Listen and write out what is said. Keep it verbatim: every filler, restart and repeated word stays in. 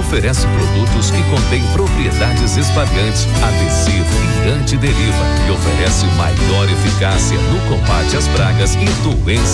Oferece produtos que contêm propriedades espalhantes, adesivo e antideriva e oferece maior eficácia no combate às pragas e doenças